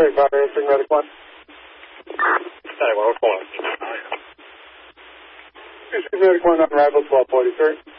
Fire, answering Medic 1. Hey, what's going on? Medic 1 on arrival 1243.